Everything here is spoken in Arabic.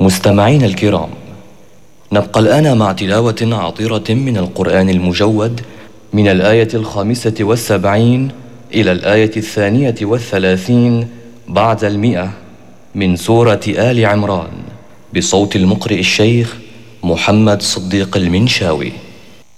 مستمعين الكرام، نبقى الآن مع تلاوة عطرة من القرآن المجود من الآية 75 إلى الآية 32 بعد 100 من سورة آل عمران، بصوت المقرئ الشيخ محمد صديق المنشاوي.